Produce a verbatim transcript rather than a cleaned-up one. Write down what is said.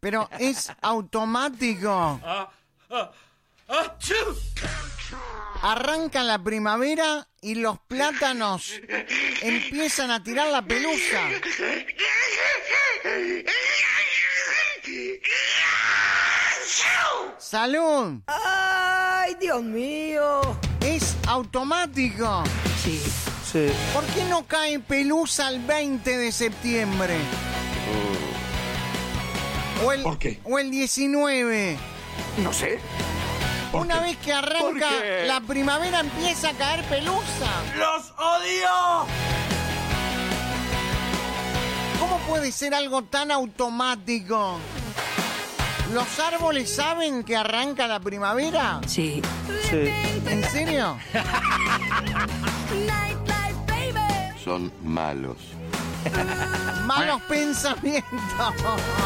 Pero es automático. Ah, ah, ¡achú! Arranca la primavera y los plátanos empiezan a tirar la pelusa. ¡Salud! ¡Ay, Dios mío! Es automático. Sí. Sí. ¿Por qué no cae pelusa el veinte de septiembre? O el, ¿Por qué? o el diecinueve. No sé. Una vez que ¿Por arranca qué? la primavera empieza a caer pelusa. ¡Los odio! ¿Cómo puede ser algo tan automático? ¿Los árboles saben que arranca la primavera? Sí. Sí. ¿En serio? Son malos. Malos pensamientos.